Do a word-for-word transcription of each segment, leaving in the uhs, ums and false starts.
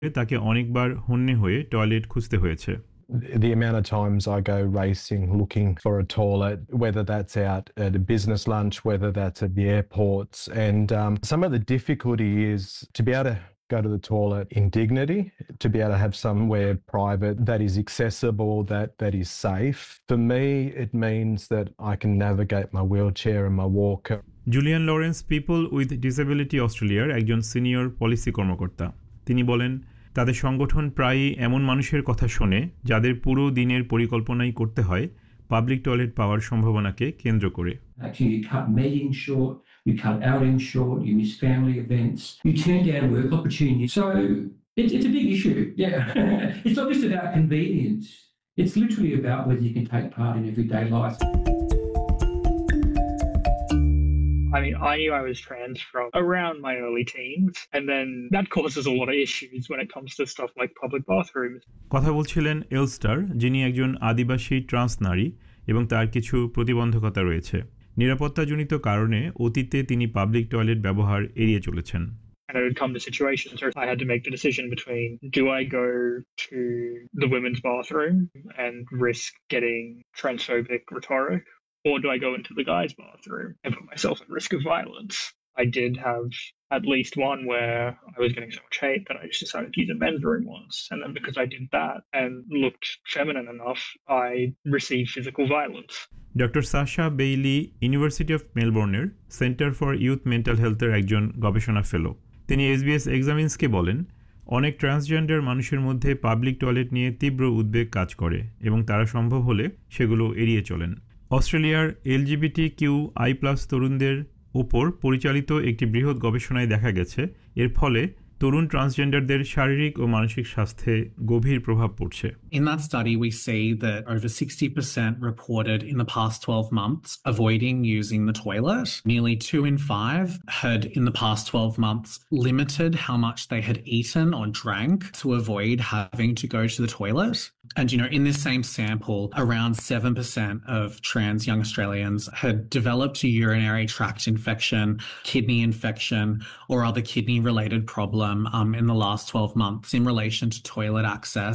তাকে অনেকবার হন্যে হয়ে টয়লেট খুঁজতে হয়েছে। The amount of times I go racing looking for a toilet, whether that's out at a business lunch, whether that's at the airports, and um, some of the difficulty is to be able to go to the toilet in dignity, to be able to have somewhere private that is accessible, that that is safe. For me, it means that I can navigate my wheelchair and my walker. Julian Lawrence people with disability অস্ট্রেলিয়ার একজন senior policy কর্মকর্তা। তিনি বলেন, তাদের সংগঠন প্রায়ই এমন মানুষের কথা শোনে যাদের পুরো দিনের পরিকল্পনাই করতে হয় পাবলিক টয়লেট পাওয়ার সম্ভাবনাকে কেন্দ্র করে। Actually, you cut meetings short, you cut outings short, you miss family events, you turn down work opportunities. So it's, it's a big issue, yeah. It's not just about convenience. It's literally about whether you can take part in everyday life. I mean, I knew I was trans from around my early teens, and then that causes a lot of issues when it comes to stuff like public bathrooms. কথা বলছিলেন এলস্টার, যিনি একজন আদিবাসী trans নারী এবং তার কিছু প্রতিবন্ধকতা রয়েছে। নিরাপত্তাজনিত কারণে অতীতে তিনি পাবলিক টয়লেট ব্যবহার এড়িয়ে চলেছেন। And it would come to situations where I had to make the decision between, do I go to the women's bathroom and risk getting transphobic rhetoric, or do I go into the guys' bathroom and put myself at risk of violence? I did have at least one where I was getting so much hate that I just decided to use a men's room once. And then because I did that and looked feminine enough, I received physical violence. Doctor Sasha Bailey university of মেলবোর্নের centre for youth mental হেলথের একজন গবেষণা ফেলো। তিনি SBS এক্সামিন্সকে বলেন, অনেক transgender মানুষের মধ্যে public toilet নিয়ে তীব্র উদ্বেগ কাজ করে এবং তারা সম্ভব হলে সেগুলো এড়িয়ে চলেন। অস্ট্রেলিয়ার এলজিবিটি কিউ আই প্লাস তরুণদের উপর পরিচালিত একটি বৃহৎ গবেষণায় দেখা গেছে, এর ফলে তরুণ ট্রান্সজেন্ডারদের শারীরিক ও মানসিক স্বাস্থ্যে গভীর প্রভাব পড়ছে। In that study, we see that over sixty percent reported in the past twelve months avoiding using the toilet. Nearly two in five had in the past twelve months limited how much they had eaten or drank to avoid having to go to the toilet. And, you know, in this same sample, around seven percent of trans young Australians had developed a urinary tract infection, kidney infection, or other kidney-related problem um, in the last twelve months in relation to toilet access.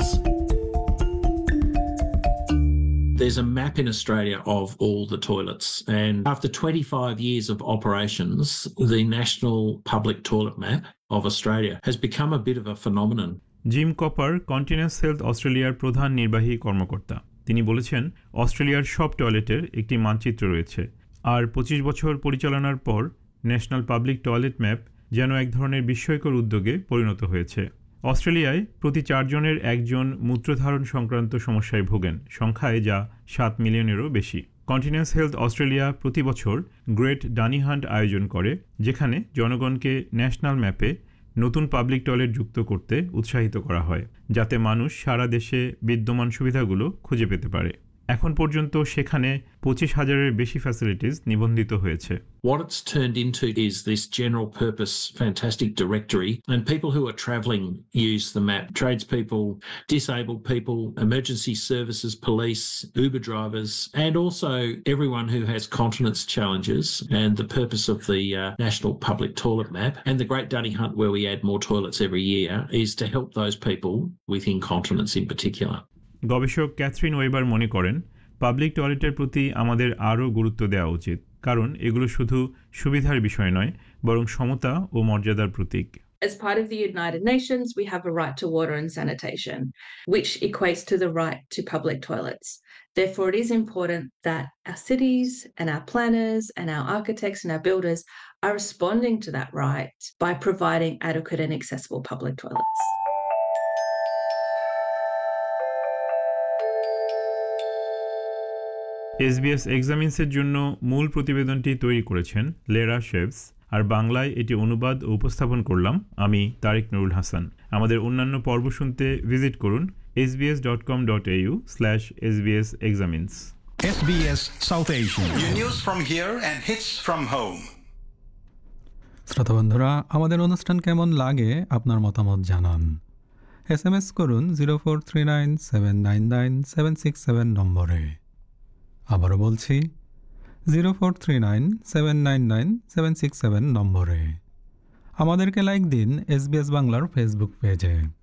There's a map in Australia of all the toilets, and after twenty-five years of operations, the National Public Toilet Map of Australia has become a bit of a phenomenon. Gym copper continence health অস্ট্রেলিয়ার প্রধান নির্বাহী কর্মকর্তা। তিনি বলেছেন, অস্ট্রেলিয়ার সব টয়লেটের একটি মানচিত্র রয়েছে, আর পঁচিশ বছর পরিচালনার পর ন্যাশনাল পাবলিক টয়লেট ম্যাপ যেন এক ধরনের বিস্ময়কর উদ্যোগে পরিণত হয়েছে। অস্ট্রেলিয়ায় প্রতি চারজনের একজন মূত্রধারণ সংক্রান্ত সমস্যায় ভোগেন, সংখ্যায় যা সাত মিলিয়নেরও বেশি। কন্টিনেন্স হেলথ অস্ট্রেলিয়া প্রতি বছর গ্রেট ডানি হান্ট আয়োজন করে, যেখানে জনগণকে ন্যাশনাল ম্যাপে নতুন পাবলিক টয়লেট যুক্ত করতে উৎসাহিত করা হয়, যাতে মানুষ সারা দেশে বিদ্যমান সুবিধাগুলো খুঁজে পেতে পারে। এখন পর্যন্ত সেখানে পঁচিশ হাজারের বেশি ফ্যাসিলিটিস নিবন্ধিত হয়েছে। What it's turned into is this general purpose fantastic directory, and people who are travelling use the map. Tradespeople, disabled people, emergency services, police, Uber drivers, and also everyone who has continence challenges. And the purpose of the uh, National Public Toilet Map and the Great Dunny Hunt, where we add more toilets every year, is to help those people with incontinence in particular. গবেষক Catherine weber মনে করেন, public টয়লেটের প্রতি আমাদের আরও গুরুত্ব দেওয়া উচিত, কারণ এগুলো শুধু সুবিধার বিষয় নয়, বরং সমতা ও মর্যাদার প্রতীক। As part of the United Nations, we have a right to water and sanitation, which equates to the right to public toilets. Therefore, it is important that our cities and our planners and our architects and our builders are responding to that right by providing adequate and accessible public toilets. SBS এক্সামিন্সের জন্য মূল প্রতিবেদনটি তৈরি করেছেন লেরা শেভস, আর বাংলায় এটি অনুবাদ ও উপস্থাপন করলাম আমি তারেক নুরুল হাসান। আমাদের অন্যান্য পর্ব শুনতে ভিজিট করুন S B S dot com dot A you slash S B S এক্সামিন্স। S B S South Asia. Your news from here and hits from home. শ্রোতা বন্ধুরা, আমাদের অনুষ্ঠান কেমন লাগে আপনার মতামত জানান। এস এম এস করুন zero four three nine seven nine nine seven six seven নম্বরে। আবারও বলছি zero four three nine seven nine nine seven six seven নম্বরে। আমাদেরকে লাইক দিন এসবিএস বাংলার ফেসবুক পেজে।